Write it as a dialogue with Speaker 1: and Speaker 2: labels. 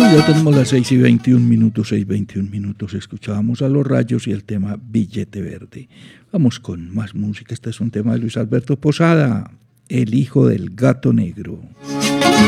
Speaker 1: Ya tenemos las 6:21, 6:21. Escuchábamos a Los Rayos y el tema Billete Verde. Vamos con más música. Este es un tema de Luis Alberto Posada, El hijo del gato negro.